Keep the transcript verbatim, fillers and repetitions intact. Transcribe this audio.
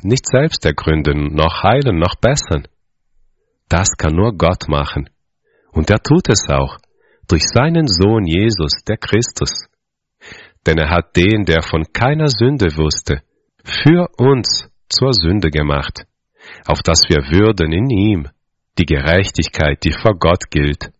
nicht selbst ergründen, noch heilen, noch bessern. Das kann nur Gott machen. Und er tut es auch, durch seinen Sohn Jesus, der Christus. Denn er hat den, der von keiner Sünde wusste, für uns zur Sünde gemacht, auf dass wir würden in ihm die Gerechtigkeit, die vor Gott gilt,